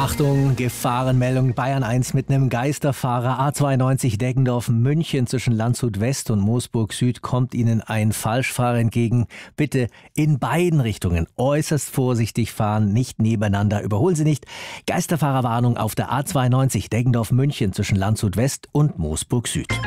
Achtung, Gefahrenmeldung Bayern 1 mit einem Geisterfahrer. A92 Deggendorf München zwischen Landshut West und Moosburg Süd kommt Ihnen ein Falschfahrer entgegen. Bitte in beiden Richtungen äußerst vorsichtig fahren, nicht nebeneinander. Überholen Sie nicht. Geisterfahrerwarnung auf der A92 Deggendorf München zwischen Landshut West und Moosburg Süd.